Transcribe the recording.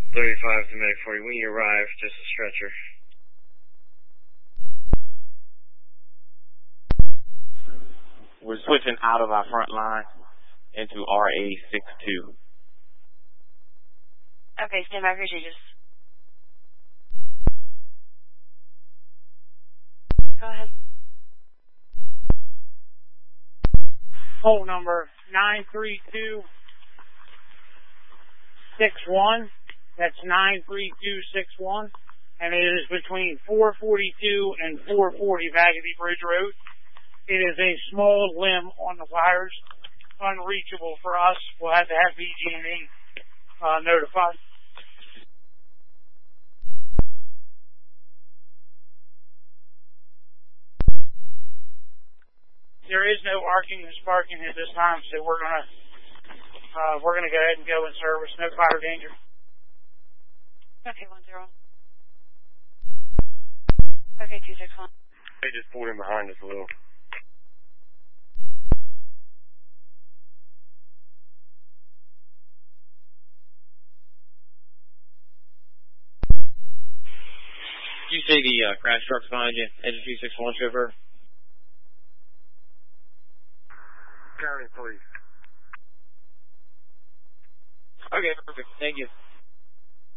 35 to Medic 40. When you arrive, just a stretcher. We're switching out of our front line into RA62. Okay, stand by for changes. Go ahead. Hold number 93261. That's 93261. And it is between 442 and 440 Vagady Bridge Road. It is a small limb on the wires, unreachable for us. We'll have to have PG&E notified. There is no arcing and sparking at this time, so we're gonna go ahead and go in service. No fire danger. Okay, 10. Okay, 261. They just pulled in behind us a little. You say the crash truck's behind you, engine 261 chauffeur? County police. Okay, perfect. Thank you.